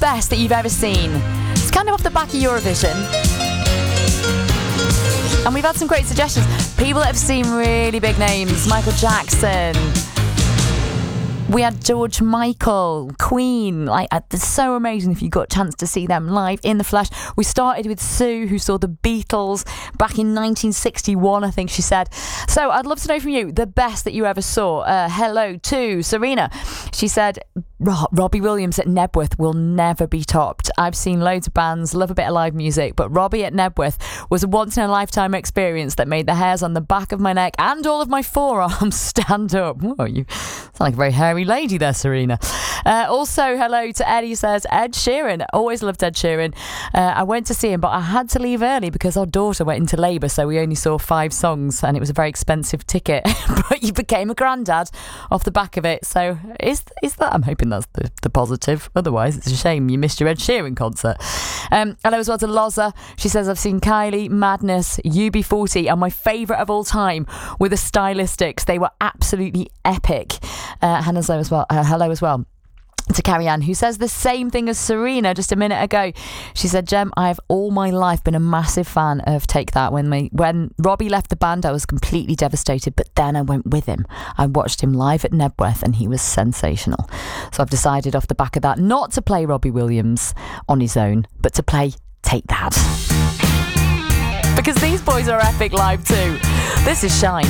best that you've ever seen. It's kind of off the back of Eurovision. And we've had some great suggestions. People that have seen really big names. Michael Jackson. We had George Michael, Queen. It's so amazing if you got a chance to see them live in the flesh. We started with Sue, who saw the Beatles back in 1961, I think she said. So I'd love to know from you the best that you ever saw. Hello to Serena. She said, Robbie Williams at Nebworth will never be topped. I've seen loads of bands, love a bit of live music, but Robbie at Nebworth was a once-in-a-lifetime experience that made the hairs on the back of my neck and all of my forearms stand up. Whoa, you sound like a very hairy lady there, Serena. Also, hello to Eddie, says Ed Sheeran. Always loved Ed Sheeran. I went to see him, but I had to leave early because our daughter went into labour, so we only saw 5 songs and it was a very expensive ticket. But you became a granddad off the back of it. So is that? I'm hoping that's the positive. Otherwise, it's a shame you missed your Ed Sheeran concert. Hello as well to Loza. She says, I've seen Kylie, Madness, UB40, and my favourite of all time were the Stylistics. They were absolutely epic. Hannah's as well. Hello as well to Carrie Ann, who says the same thing as Serena just a minute ago. She said, Gem, I've all my life been a massive fan of Take That. When Robbie left the band, I was completely devastated, but then I went with him. I watched him live at Nebworth and he was sensational. So I've decided off the back of that not to play Robbie Williams on his own, but to play Take That. Because these boys are epic live too. This is Shine.